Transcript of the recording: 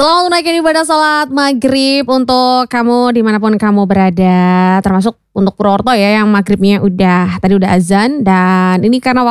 Selamat menunaikan ibadah sholat maghrib untuk kamu dimanapun kamu berada. Termasuk untuk Purwokerto ya yang maghribnya tadi udah azan. Dan ini karena